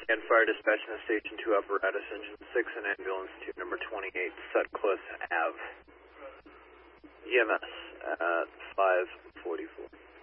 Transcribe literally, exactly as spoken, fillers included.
And fire dispatch in the Station two apparatus, engine six and ambulance to number twenty-eight, Sutcliffe Avenue. E M S at five forty-four.